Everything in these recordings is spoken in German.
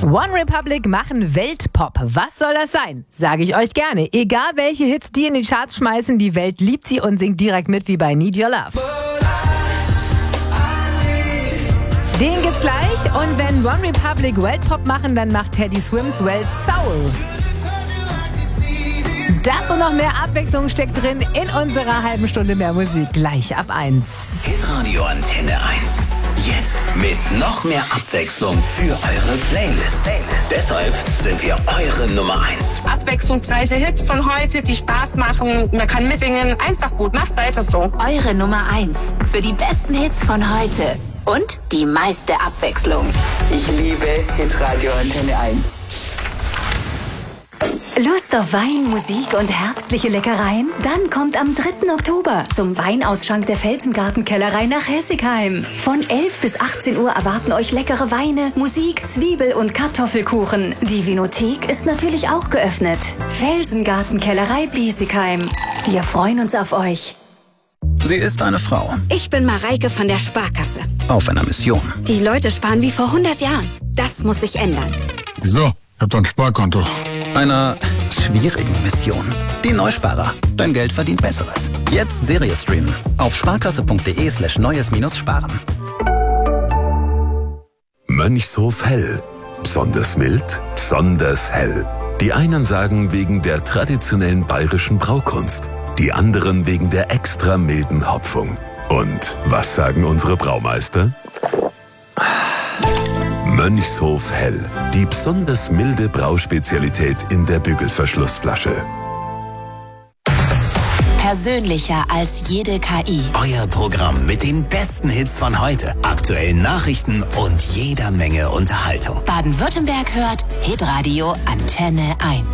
OneRepublic machen Weltpop. Was soll das sein? Sage ich euch gerne. Egal welche Hits die in die Charts schmeißen, die Welt liebt sie und singt direkt mit wie bei Need Your Love. Den gibt's gleich. Und wenn OneRepublic Weltpop machen, dann macht Teddy Swims Welt Soul. Das und noch mehr Abwechslung steckt drin in unserer halben Stunde mehr Musik. Gleich ab 1. Hitradio Antenne 1. Jetzt mit noch mehr Abwechslung für eure Playlist. Deshalb sind wir eure Nummer 1. Abwechslungsreiche Hits von heute, die Spaß machen. Man kann mitsingen. Einfach gut. Macht weiter so. Eure Nummer 1 für die besten Hits von heute. Und die meiste Abwechslung. Ich liebe Hitradio Antenne 1. Lust auf Wein, Musik und herbstliche Leckereien? Dann kommt am 3. Oktober zum Weinausschank der Felsengarten-Kellerei nach Hessigheim. Von 11 bis 18 Uhr erwarten euch leckere Weine, Musik, Zwiebel- und Kartoffelkuchen. Die Vinothek ist natürlich auch geöffnet. Felsengarten-Kellerei Biesigheim. Wir freuen uns auf euch. Sie ist eine Frau. Ich bin Mareike von der Sparkasse. Auf einer Mission. Die Leute sparen wie vor 100 Jahren. Das muss sich ändern. Wieso? Ich hab doch ein Sparkonto. Einer schwierigen Mission. Die Neusparer. Dein Geld verdient Besseres. Jetzt Serie streamen. Auf sparkasse.de/neues-sparen. Mönchshof Hell. Besonders mild, besonders hell. Die einen sagen wegen der traditionellen bayerischen Braukunst. Die anderen wegen der extra milden Hopfung. Und was sagen unsere Braumeister? Mönchshof Hell. Die besonders milde Brauspezialität in der Bügelverschlussflasche. Persönlicher als jede KI. Euer Programm mit den besten Hits von heute, aktuellen Nachrichten und jeder Menge Unterhaltung. Baden-Württemberg hört Hitradio Antenne 1.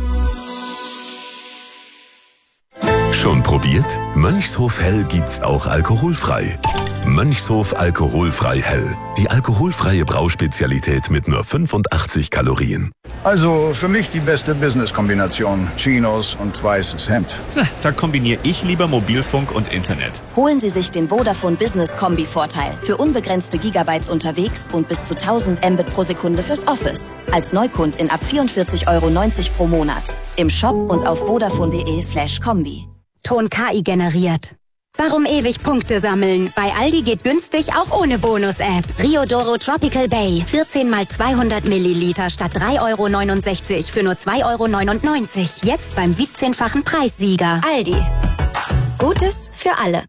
Schon probiert? Mönchshof Hell gibt's auch alkoholfrei. Mönchshof alkoholfrei Hell. Die alkoholfreie Brauspezialität mit nur 85 Kalorien. Also für mich die beste Business-Kombination. Chinos und weißes Hemd. Da kombiniere ich lieber Mobilfunk und Internet. Holen Sie sich den Vodafone Business Kombi-Vorteil. Für unbegrenzte Gigabytes unterwegs und bis zu 1000 Mbit pro Sekunde fürs Office. Als Neukundin ab 44,90 € pro Monat. Im Shop und auf vodafone.de/kombi. Ton KI generiert. Warum ewig Punkte sammeln? Bei Aldi geht günstig auch ohne Bonus-App. Riodoro Tropical Bay. 14 mal 200 Milliliter statt 3,69 € für nur 2,99 €. Jetzt beim 17-fachen Preissieger. Aldi. Gutes für alle.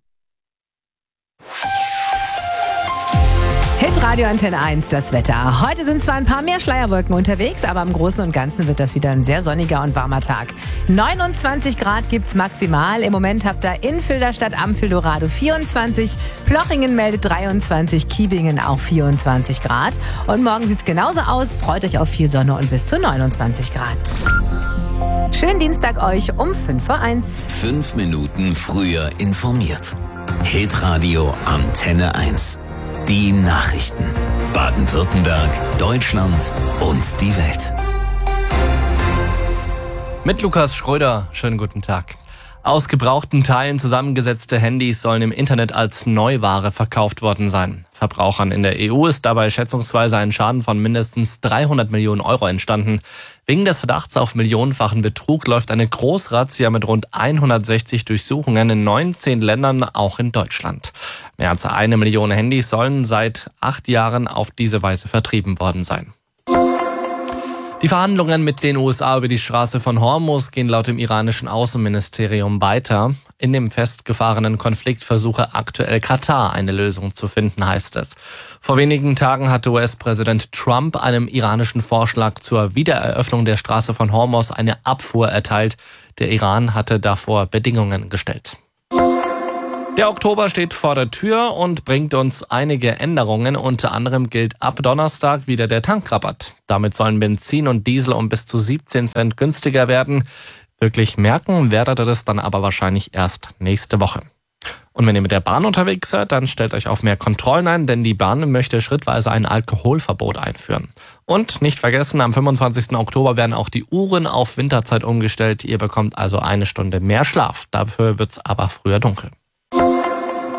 Hitradio Antenne 1, das Wetter. Heute sind zwar ein paar mehr Schleierwolken unterwegs, aber im Großen und Ganzen wird das wieder ein sehr sonniger und warmer Tag. 29 Grad gibt's maximal. Im Moment habt ihr in Filderstadt am Dorado 24, Plochingen meldet 23, Kiebingen auch 24 Grad. Und morgen sieht's genauso aus. Freut euch auf viel Sonne und bis zu 29 Grad. Schönen Dienstag euch um 5:01 Uhr. 5 Minuten früher informiert. Hitradio Antenne 1. Die Nachrichten. Baden-Württemberg, Deutschland und die Welt. Mit Lukas Schröder. Schönen guten Tag. Aus gebrauchten Teilen zusammengesetzte Handys sollen im Internet als Neuware verkauft worden sein. Verbrauchern in der EU ist dabei schätzungsweise ein Schaden von mindestens 300 Millionen € entstanden. Wegen des Verdachts auf millionenfachen Betrug läuft eine Großrazzia mit rund 160 Durchsuchungen in 19 Ländern, auch in Deutschland. Mehr als 1 Million Handys sollen seit 8 Jahren auf diese Weise vertrieben worden sein. Die Verhandlungen mit den USA über die Straße von Hormuz gehen laut dem iranischen Außenministerium weiter. In dem festgefahrenen Konflikt versuche aktuell Katar eine Lösung zu finden, heißt es. Vor wenigen Tagen hatte US-Präsident Trump einem iranischen Vorschlag zur Wiedereröffnung der Straße von Hormuz eine Abfuhr erteilt. Der Iran hatte davor Bedingungen gestellt. Der Oktober steht vor der Tür und bringt uns einige Änderungen. Unter anderem gilt ab Donnerstag wieder der Tankrabatt. Damit sollen Benzin und Diesel um bis zu 17 Cent günstiger werden. Wirklich merken werdet ihr das dann aber wahrscheinlich erst nächste Woche. Und wenn ihr mit der Bahn unterwegs seid, dann stellt euch auf mehr Kontrollen ein, denn die Bahn möchte schrittweise ein Alkoholverbot einführen. Und nicht vergessen, am 25. Oktober werden auch die Uhren auf Winterzeit umgestellt. Ihr bekommt also 1 Stunde mehr Schlaf. Dafür wird's aber früher dunkel.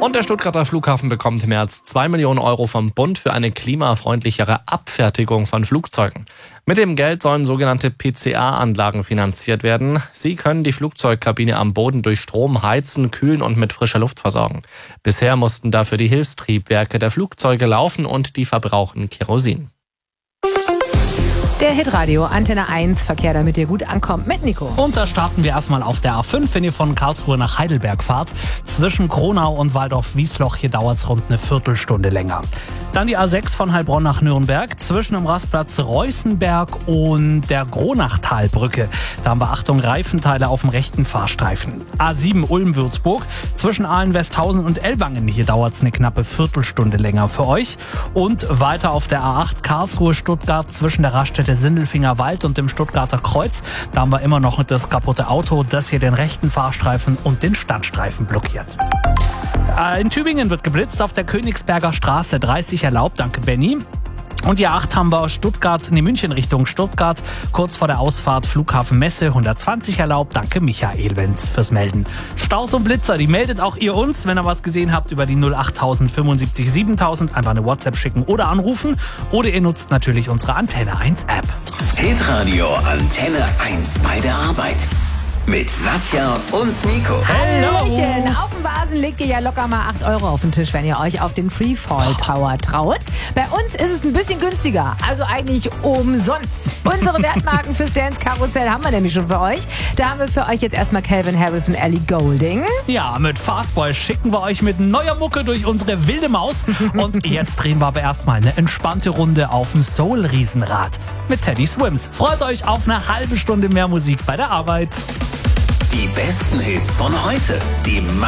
Und der Stuttgarter Flughafen bekommt mehr als 2 Millionen Euro vom Bund für eine klimafreundlichere Abfertigung von Flugzeugen. Mit dem Geld sollen sogenannte PCA-Anlagen finanziert werden. Sie können die Flugzeugkabine am Boden durch Strom heizen, kühlen und mit frischer Luft versorgen. Bisher mussten dafür die Hilfstriebwerke der Flugzeuge laufen und die verbrauchen Kerosin. Der Hitradio Antenne 1 Verkehr, damit ihr gut ankommt mit Nico. Und da starten wir erstmal auf der A5, wenn ihr von Karlsruhe nach Heidelberg fahrt. Zwischen Kronau und Waldorf-Wiesloch, hier dauert es rund eine Viertelstunde länger. Dann die A6 von Heilbronn nach Nürnberg, zwischen dem Rastplatz Reußenberg und der Gronachtalbrücke. Da haben wir, Achtung, Reifenteile auf dem rechten Fahrstreifen. A7 Ulm-Würzburg, zwischen Ahlen-Westhausen und Ellwangen, hier dauert es eine knappe Viertelstunde länger für euch. Und weiter auf der A8 Karlsruhe-Stuttgart, zwischen der Raststätte Sindelfinger Wald und dem Stuttgarter Kreuz. Da haben wir immer noch das kaputte Auto, das hier den rechten Fahrstreifen und den Standstreifen blockiert. In Tübingen wird geblitzt, auf der Königsberger Straße 30 erlaubt, danke Benny. Und die A8 haben wir München Richtung Stuttgart, kurz vor der Ausfahrt Flughafen Messe 120 erlaubt, danke Michael Wenz fürs Melden. Staus und Blitzer, die meldet auch ihr uns, wenn ihr was gesehen habt, über die 08000 75 7000, einfach eine WhatsApp schicken oder anrufen. Oder ihr nutzt natürlich unsere Antenne 1 App. Hitradio Antenne 1 bei der Arbeit. Mit Nadja und Nico. Hallöchen! Auf dem Vasen legt ihr ja locker mal 8 Euro auf den Tisch, wenn ihr euch auf den Freefall Tower traut. Bei uns ist es ein bisschen günstiger, also eigentlich umsonst. Unsere Wertmarken fürs Dance-Karussell haben wir nämlich schon für euch. Da haben wir für euch jetzt erstmal Calvin Harris und Ellie Goulding. Ja, mit Fastboy schicken wir euch mit neuer Mucke durch unsere wilde Maus. Und jetzt drehen wir aber erstmal eine entspannte Runde auf dem Soul-Riesenrad mit Teddy Swims. Freut euch auf eine halbe Stunde mehr Musik bei der Arbeit. Die besten Hits von heute. Die